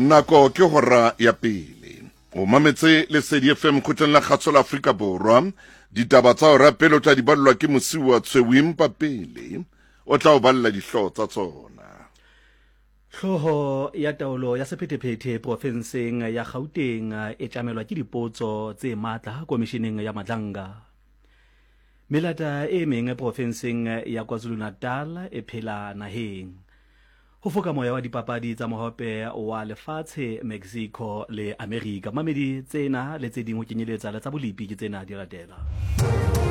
Nako ke hora ya pele. O mametse Lesedi FM kgotleng la kgatso la Afrika Borwa. Ditaba tsa hora pele o tla di ballwa ke Mosiuwa Tshweuwimpa pele. O tla o balla dihlooho tsa tsona. Hloho ya taolo ya sephethephethe profenseng ya Gauteng e tlamelwa ke dipotso tse matla komisheneng ya Madlanga. Melata e meng profenseng ya KwaZulu-Natal e phela naheng. Ho foka moya wa dipapadi tsa mohope wa lefatshe Mexico le America. Mamedi tsena le tse ding ho kenyeletsa le tsa bolipi ke tsena di latela.